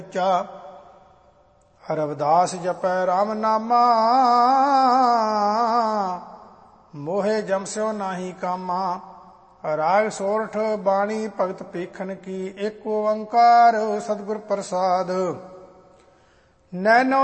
ਚਾ ਰਵਿਦਾਸ ਜਪੈ ਰਾਮ ਨਾਮਾ ਮੋਹਿ ਜਮਸਿਓ ਨਾਹੀ ਕਾਮਾ। ਰਾਗ ਸੋਰਠ ਬਾਣੀ ਭਗਤ ਪੇਖਨ ਕੀ ਏਕ ਓੰਕਾਰ ਸਤਿਗੁਰ ਪ੍ਰਸਾਦ। ਨੈਨੋ